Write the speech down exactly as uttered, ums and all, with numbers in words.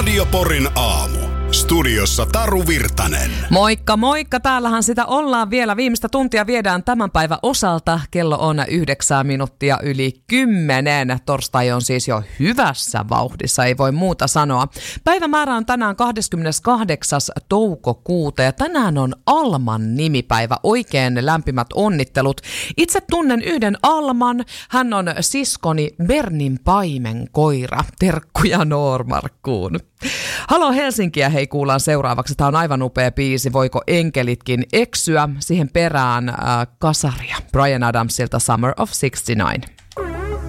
Radio Porin aamu. Studiossa Taru Virtanen. Moikka, moikka. Täällähän sitä ollaan vielä. Viimeistä tuntia viedään tämän päivän osalta. Kello on yhdeksän minuuttia yli kymmenen. Torstai on siis jo hyvässä vauhdissa, ei voi muuta sanoa. Päivämäärä on tänään kahdeskymmeneskahdeksas toukokuuta ja tänään on Alman nimipäivä. Oikein lämpimät onnittelut. Itse tunnen yhden Alman. Hän on siskoni Bernin paimenkoira. Terkkuja Noormarkkuun. Halo Helsinkiä, hei, kuullaan seuraavaksi. Tämä on aivan upea biisi. Voiko enkelitkin eksyä? Siihen perään äh, kasaria. Bryan Adamsilta Summer of sixty-nine.